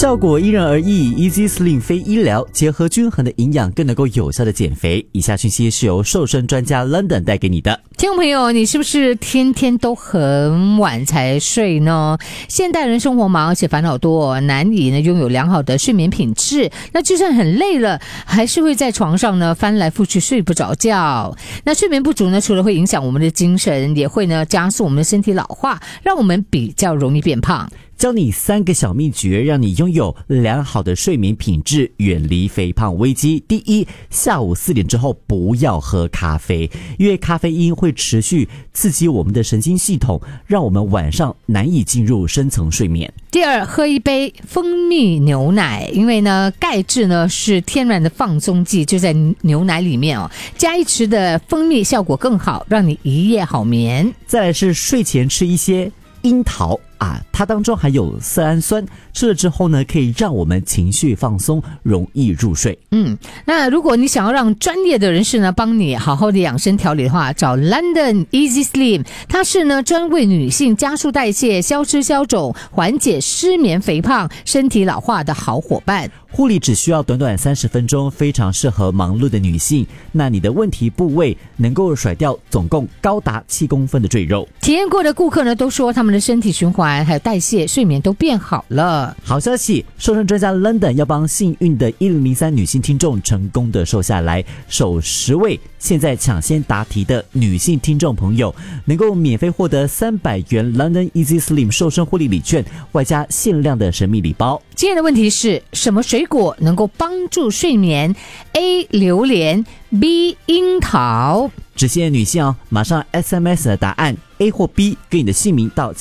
效果因人而异 ，Easy Slim 非医疗，结合均衡的营养，更能够有效的减肥。以下讯息是由瘦身专家 London 带给你的。 听众朋友，你是不是天天都很晚才睡呢？现代人生活忙，而且烦恼多，难以拥有良好的睡眠品质。那就算很累了，还是会在床上翻来覆去睡不着觉。那睡眠不足除了会影响我们的精神，也会加速我们的身体老化，让我们比较容易变胖。 教你3个小秘诀，让你拥有良好的睡眠品质，远离肥胖危机。第一，下午4点之后不要喝咖啡，因为咖啡因会持续刺激我们的神经系统，让我们晚上难以进入深层睡眠。 第二，喝一杯蜂蜜牛奶，因为钙质是天然的放松剂，就在牛奶里面加一匙的蜂蜜效果更好，让你一夜好眠。 再来是睡前吃一些樱桃它当中含有色氨酸，吃了之后可以让我们情绪放松，容易入睡。 那如果你想要让专业的人士帮你好好的养生调理的话，找 London Easy Slim， 它是专为女性加速代谢、消脂消肿、缓解失眠、肥胖、身体老化的好伙伴。 护理只需要短短30分钟，非常适合忙碌的女性。那你的问题部位能够甩掉总共高达7公分的赘肉。 体验过的顾客都说他们的身体循环还有代谢、睡眠都变好了。 好消息，瘦身专家 London 要帮幸运的1003女性听众成功的瘦下来，首10位现在抢先答题的女性听众朋友能够免费获得300元 London Easy Slim 瘦身护理礼券，外加限量的神秘礼包。 今天的问题是什么水果能够帮助睡眠？ A. 榴莲， B. 樱桃。 只限女性马上 SMS 的答案 A 或 B 跟你的姓名到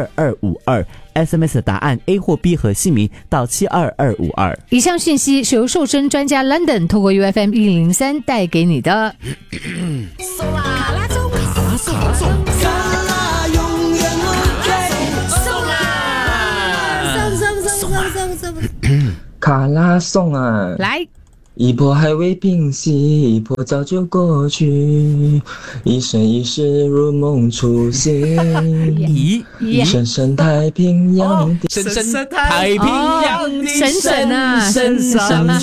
72252， SMS 的答案 A 或 B 和姓名到72252。 以上讯息是由瘦身专家 London 透过 UFM 103带给你的。 卡拉颂啊， 来， 一波还未平息，一波早就过去，一生一世如梦初醒。深深太平洋的深深太平洋的神神啊， 深深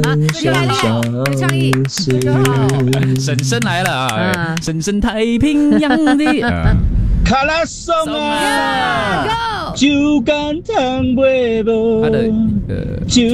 深深来了啊！深深太平洋的卡拉颂啊， ，Go！ 酒干倘卖无， 他的酒